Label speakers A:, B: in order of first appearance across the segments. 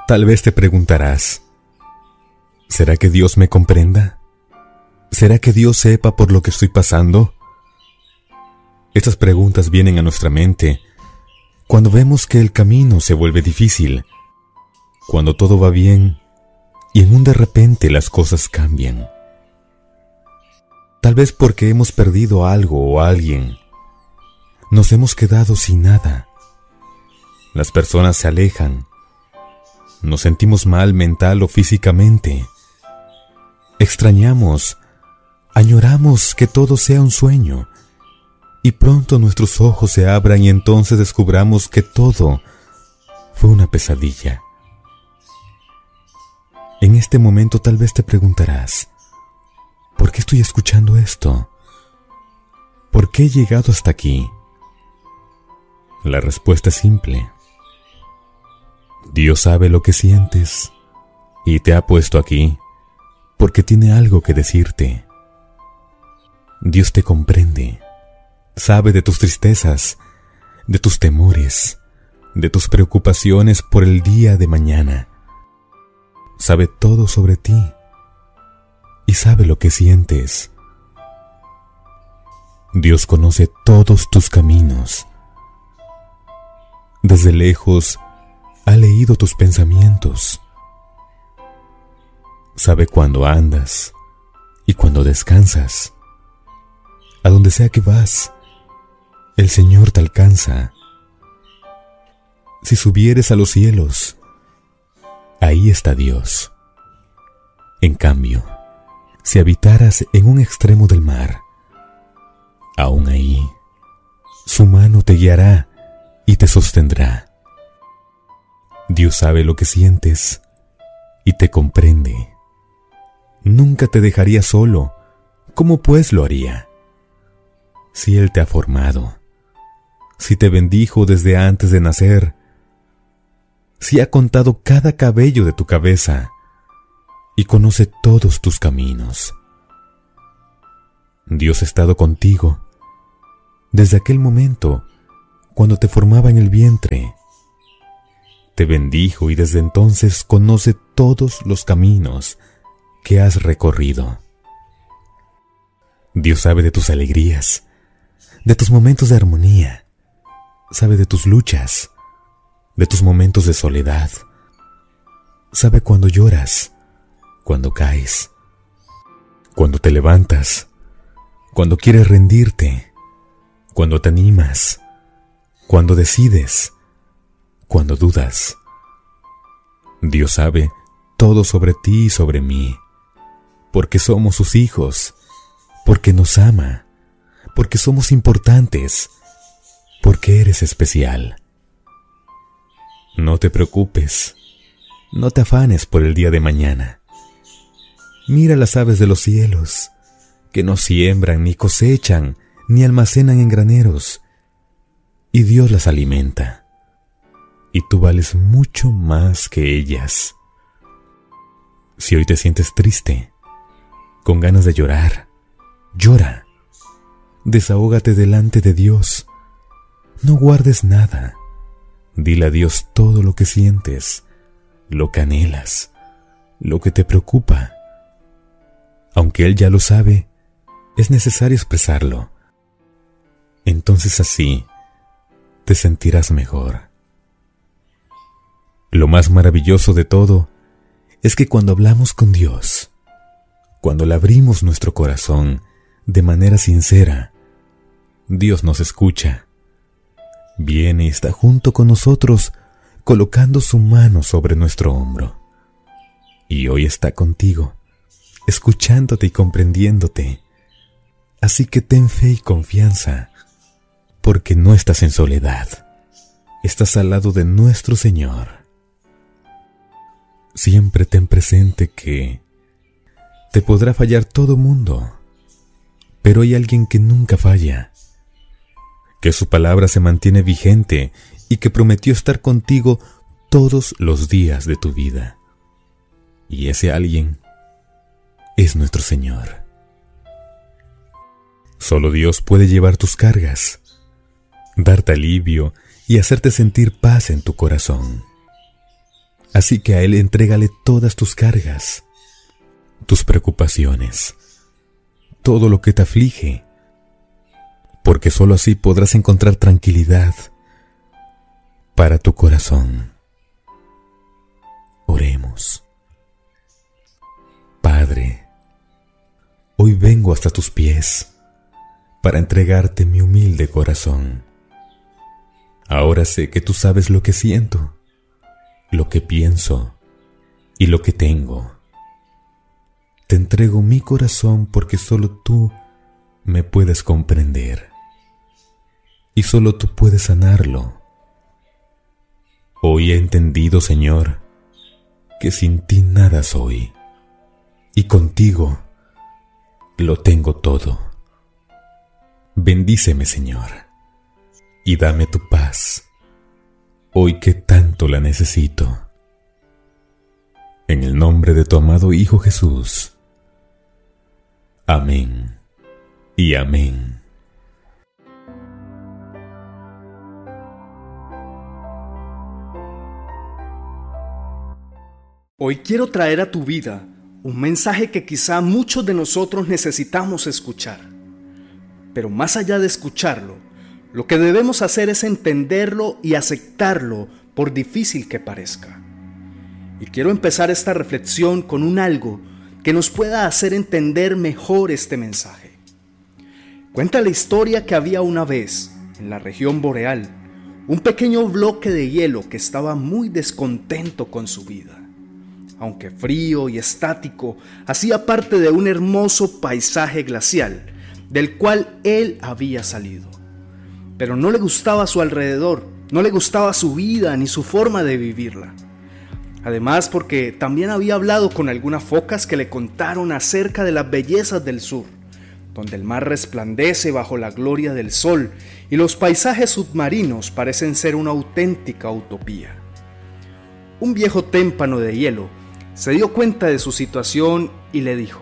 A: Tal vez te preguntarás, ¿será que Dios me comprenda? ¿Será que Dios sepa por lo que estoy pasando? Estas preguntas vienen a nuestra mente cuando vemos que el camino se vuelve difícil, cuando todo va bien y en un de repente las cosas cambian. Tal vez porque hemos perdido algo o a alguien, nos hemos quedado sin nada. Las personas se alejan, nos sentimos mal mental o físicamente, extrañamos, añoramos que todo sea un sueño, y pronto nuestros ojos se abran y entonces descubramos que todo fue una pesadilla. En este momento tal vez te preguntarás, ¿por qué estoy escuchando esto? ¿Por qué he llegado hasta aquí? La respuesta es simple. Dios sabe lo que sientes y te ha puesto aquí porque tiene algo que decirte. Dios te comprende, sabe de tus tristezas, de tus temores, de tus preocupaciones por el día de mañana. Sabe todo sobre ti y sabe lo que sientes. Dios conoce todos tus caminos. Desde lejos ha leído tus pensamientos. Sabe cuándo andas y cuándo descansas. A donde sea que vas, el Señor te alcanza. Si subieres a los cielos, ahí está Dios. En cambio, si habitaras en un extremo del mar, aún ahí, su mano te guiará y te sostendrá. Dios sabe lo que sientes y te comprende. Nunca te dejaría solo. ¿Cómo pues lo haría? Si Él te ha formado, si te bendijo desde antes de nacer, si ha contado cada cabello de tu cabeza y conoce todos tus caminos. Dios ha estado contigo desde aquel momento cuando te formaba en el vientre. Te bendijo y desde entonces conoce todos los caminos que has recorrido. Dios sabe de tus alegrías, de tus momentos de armonía, sabe de tus luchas, de tus momentos de soledad. Sabe cuando lloras, cuando caes, cuando te levantas, cuando quieres rendirte, cuando te animas, cuando decides, cuando dudas. Dios sabe todo sobre ti y sobre mí, porque somos sus hijos, porque nos ama, porque somos importantes, porque eres especial. No te preocupes, no te afanes por el día de mañana. Mira las aves de los cielos, que no siembran, ni cosechan, ni almacenan en graneros, y Dios las alimenta. Y tú vales mucho más que ellas. Si hoy te sientes triste, con ganas de llorar, llora. Desahógate delante de Dios. No guardes nada. Dile a Dios todo lo que sientes, lo que anhelas, lo que te preocupa. Aunque Él ya lo sabe, es necesario expresarlo. Entonces así te sentirás mejor. Lo más maravilloso de todo es que cuando hablamos con Dios, cuando le abrimos nuestro corazón de manera sincera, Dios nos escucha. Viene y está junto con nosotros, colocando su mano sobre nuestro hombro. Y hoy está contigo, escuchándote y comprendiéndote. Así que ten fe y confianza, porque no estás en soledad. Estás al lado de nuestro Señor. Siempre ten presente que te podrá fallar todo mundo, pero hay alguien que nunca falla, que su palabra se mantiene vigente y que prometió estar contigo todos los días de tu vida. Y ese alguien es nuestro Señor. Solo Dios puede llevar tus cargas, darte alivio y hacerte sentir paz en tu corazón. Así que a Él entrégale todas tus cargas, tus preocupaciones, todo lo que te aflige, porque sólo así podrás encontrar tranquilidad para tu corazón. Oremos. Padre, hoy vengo hasta tus pies para entregarte mi humilde corazón. Ahora sé que tú sabes lo que siento, lo que pienso y lo que tengo. Te entrego mi corazón porque solo tú me puedes comprender y solo tú puedes sanarlo. Hoy he entendido, Señor, que sin ti nada soy y contigo lo tengo todo. Bendíceme, Señor, y dame tu paz, hoy que tanto la necesito. En el nombre de tu amado Hijo Jesús. Amén y amén.
B: Hoy quiero traer a tu vida un mensaje que quizá muchos de nosotros necesitamos escuchar. Pero más allá de escucharlo, lo que debemos hacer es entenderlo y aceptarlo, por difícil que parezca. Y quiero empezar esta reflexión con un algo que nos pueda hacer entender mejor este mensaje. Cuenta la historia que había una vez, en la región boreal, un pequeño bloque de hielo que estaba muy descontento con su vida. Aunque frío y estático, hacía parte de un hermoso paisaje glacial, del cual él había salido. Pero no le gustaba su alrededor, no le gustaba su vida ni su forma de vivirla. Además, porque también había hablado con algunas focas que le contaron acerca de las bellezas del sur, donde el mar resplandece bajo la gloria del sol y los paisajes submarinos parecen ser una auténtica utopía. Un viejo témpano de hielo se dio cuenta de su situación y le dijo: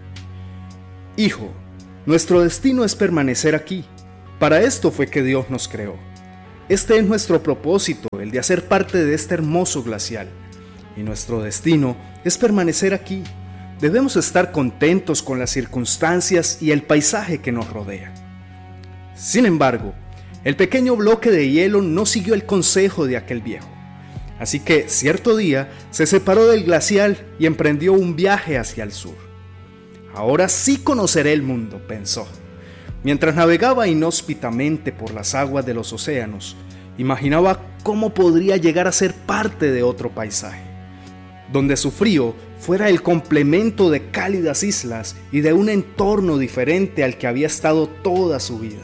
B: «Hijo, nuestro destino es permanecer aquí. Para esto fue que Dios nos creó. Este es nuestro propósito, el de hacer parte de este hermoso glacial. Y nuestro destino es permanecer aquí. Debemos estar contentos con las circunstancias y el paisaje que nos rodea». Sin embargo, el pequeño bloque de hielo no siguió el consejo de aquel viejo. Así que cierto día se separó del glacial y emprendió un viaje hacia el sur. «Ahora sí conoceré el mundo», pensó. Mientras navegaba inhóspitamente por las aguas de los océanos, imaginaba cómo podría llegar a ser parte de otro paisaje, donde su frío fuera el complemento de cálidas islas y de un entorno diferente al que había estado toda su vida.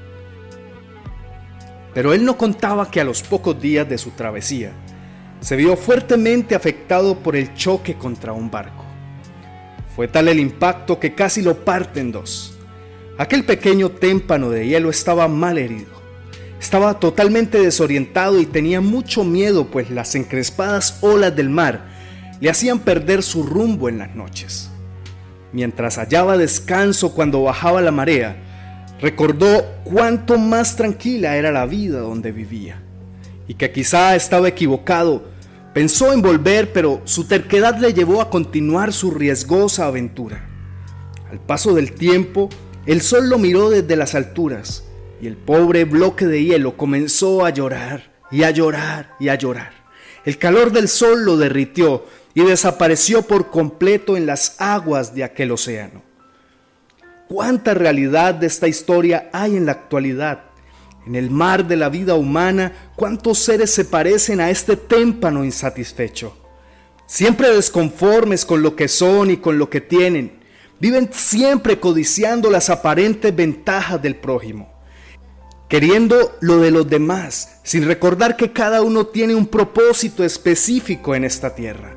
B: Pero él no contaba que a los pocos días de su travesía, se vio fuertemente afectado por el choque contra un barco. Fue tal el impacto que casi lo parte en dos. Aquel pequeño témpano de hielo estaba mal herido. Estaba totalmente desorientado y tenía mucho miedo, pues las encrespadas olas del mar le hacían perder su rumbo en las noches. Mientras hallaba descanso cuando bajaba la marea, recordó cuánto más tranquila era la vida donde vivía, y que quizá estaba equivocado. Pensó en volver, pero su terquedad le llevó a continuar su riesgosa aventura. Al paso del tiempo, el sol lo miró desde las alturas, y el pobre bloque de hielo comenzó a llorar, y a llorar, y a llorar. El calor del sol lo derritió y desapareció por completo en las aguas de aquel océano. ¿Cuánta realidad de esta historia hay en la actualidad? En el mar de la vida humana, ¿cuántos seres se parecen a este témpano insatisfecho? Siempre desconformes con lo que son y con lo que tienen. Viven siempre codiciando las aparentes ventajas del prójimo, queriendo lo de los demás, sin recordar que cada uno tiene un propósito específico en esta tierra.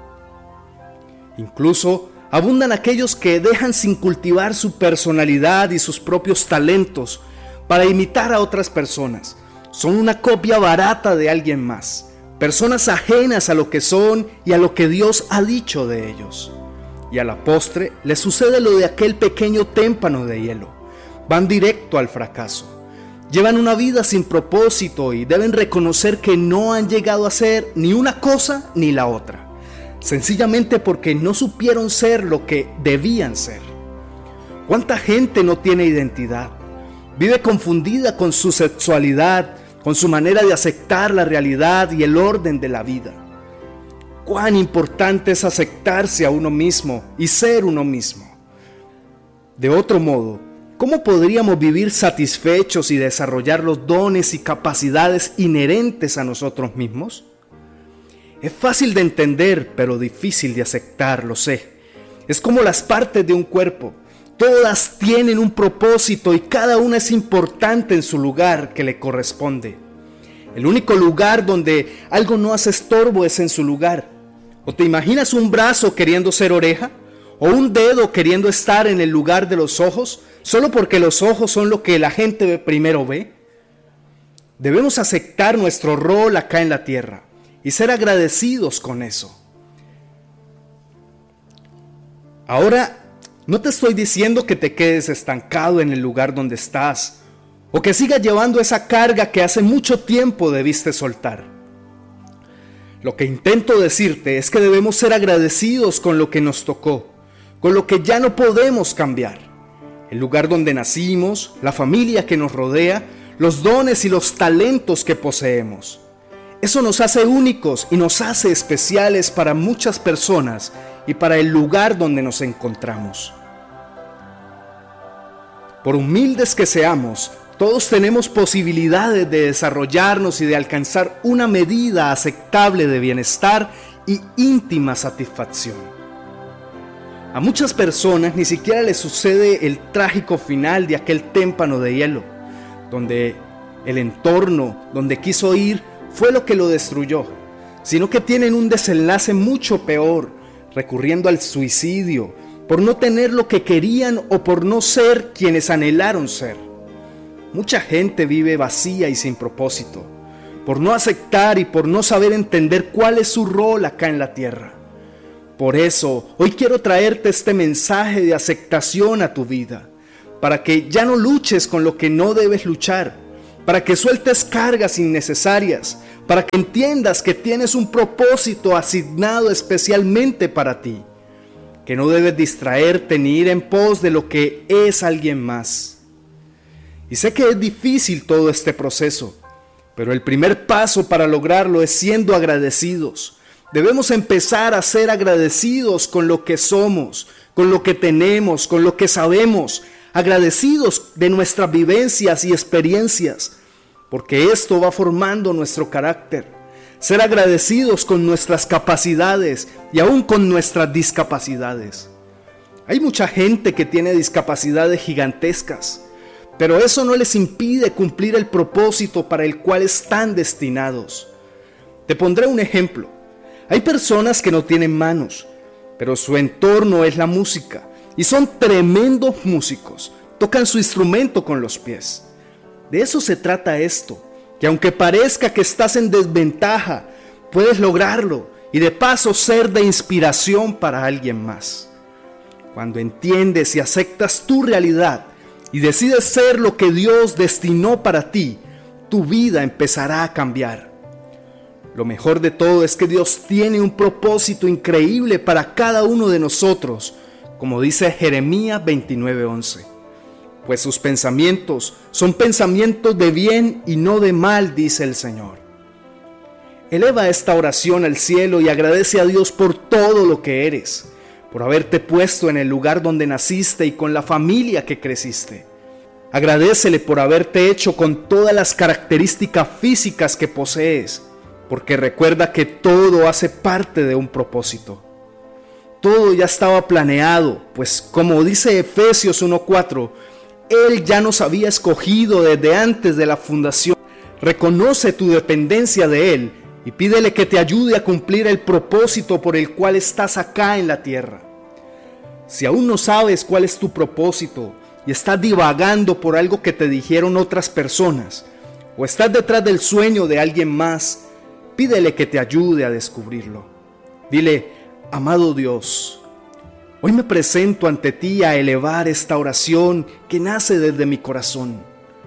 B: Incluso abundan aquellos que dejan sin cultivar su personalidad y sus propios talentos para imitar a otras personas. Son una copia barata de alguien más, personas ajenas a lo que son y a lo que Dios ha dicho de ellos. Y a la postre les sucede lo de aquel pequeño témpano de hielo. Van directo al fracaso. llevan una vida sin propósito y deben reconocer que no han llegado a ser ni una cosa ni la otra, sencillamente porque no supieron ser lo que debían ser. ¿Cuánta gente no tiene identidad? Vive confundida con su sexualidad, con su manera de aceptar la realidad y el orden de la vida. Cuán importante es aceptarse a uno mismo y ser uno mismo. De otro modo, ¿cómo podríamos vivir satisfechos y desarrollar los dones y capacidades inherentes a nosotros mismos? Es fácil de entender, pero difícil de aceptar, lo sé. Es como las partes de un cuerpo. Todas tienen un propósito y cada una es importante en su lugar que le corresponde. El único lugar donde algo no hace estorbo es en su lugar. ¿O te imaginas un brazo queriendo ser oreja? ¿O un dedo queriendo estar en el lugar de los ojos? Solo porque los ojos son lo que la gente primero ve. Debemos aceptar nuestro rol acá en la tierra y ser agradecidos con eso. Ahora, no te estoy diciendo que te quedes estancado en el lugar donde estás o que sigas llevando esa carga que hace mucho tiempo debiste soltar. Lo que intento decirte es que debemos ser agradecidos con lo que nos tocó, con lo que ya no podemos cambiar. El lugar donde nacimos, la familia que nos rodea, los dones y los talentos que poseemos. Eso nos hace únicos y nos hace especiales para muchas personas y para el lugar donde nos encontramos. Por humildes que seamos, todos tenemos posibilidades de desarrollarnos y de alcanzar una medida aceptable de bienestar y íntima satisfacción. A muchas personas ni siquiera les sucede el trágico final de aquel témpano de hielo, donde el entorno donde quiso ir fue lo que lo destruyó, sino que tienen un desenlace mucho peor, recurriendo al suicidio, por no tener lo que querían o por no ser quienes anhelaron ser. Mucha gente vive vacía y sin propósito, por no aceptar y por no saber entender cuál es su rol acá en la tierra. Por eso, hoy quiero traerte este mensaje de aceptación a tu vida, para que ya no luches con lo que no debes luchar, para que sueltes cargas innecesarias, para que entiendas que tienes un propósito asignado especialmente para ti, que no debes distraerte ni ir en pos de lo que es alguien más. Y sé que es difícil todo este proceso, pero el primer paso para lograrlo es siendo agradecidos. Debemos empezar a ser agradecidos con lo que somos, con lo que tenemos, con lo que sabemos, agradecidos de nuestras vivencias y experiencias, porque esto va formando nuestro carácter. Ser agradecidos con nuestras capacidades y aún con nuestras discapacidades. Hay mucha gente que tiene discapacidades gigantescas, pero eso no les impide cumplir el propósito para el cual están destinados. Te pondré un ejemplo. Hay personas que no tienen manos, pero su entorno es la música y son tremendos músicos, tocan su instrumento con los pies. De eso se trata esto, que aunque parezca que estás en desventaja, puedes lograrlo y de paso ser de inspiración para alguien más. Cuando entiendes y aceptas tu realidad y decides ser lo que Dios destinó para ti, tu vida empezará a cambiar. Lo mejor de todo es que Dios tiene un propósito increíble para cada uno de nosotros, como dice Jeremías 29:11. Pues sus pensamientos son pensamientos de bien y no de mal, dice el Señor. Eleva esta oración al cielo y agradece a Dios por todo lo que eres, por haberte puesto en el lugar donde naciste y con la familia que creciste. Agradécele por haberte hecho con todas las características físicas que posees, porque recuerda que todo hace parte de un propósito. Todo ya estaba planeado, pues como dice Efesios 1:4, Él ya nos había escogido desde antes de la fundación. Reconoce tu dependencia de Él y pídele que te ayude a cumplir el propósito por el cual estás acá en la tierra. Si aún no sabes cuál es tu propósito y estás divagando por algo que te dijeron otras personas, o estás detrás del sueño de alguien más, pídele que te ayude a descubrirlo. Dile: amado Dios, hoy me presento ante ti a elevar esta oración que nace desde mi corazón.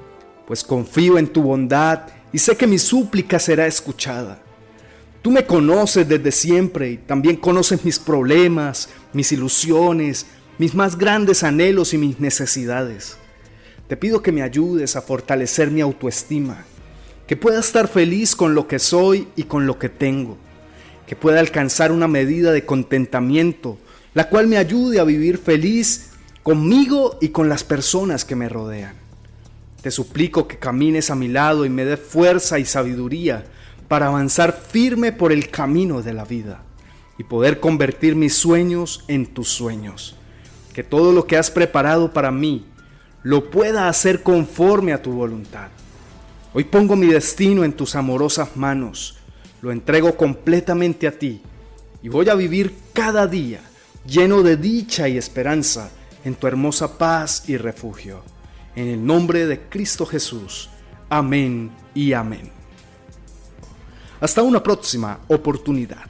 B: pues confío en tu bondad y sé que mi súplica será escuchada. Tú me conoces desde siempre y también conoces mis problemas, mis ilusiones, mis más grandes anhelos y mis necesidades. Te pido que me ayudes a fortalecer mi autoestima, que pueda estar feliz con lo que soy y con lo que tengo, que pueda alcanzar una medida de contentamiento, la cual me ayude a vivir feliz conmigo y con las personas que me rodean. Te suplico que camines a mi lado y me des fuerza y sabiduría para avanzar firme por el camino de la vida y poder convertir mis sueños en tus sueños. Que todo lo que has preparado para mí lo pueda hacer conforme a tu voluntad. Hoy pongo mi destino en tus amorosas manos, lo entrego completamente a ti y voy a vivir cada día lleno de dicha y esperanza en tu hermosa paz y refugio. En el nombre de Cristo Jesús. Amén y amén. Hasta una próxima oportunidad.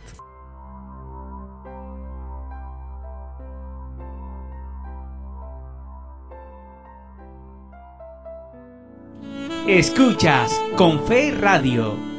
C: Escuchas Con Fe Radio.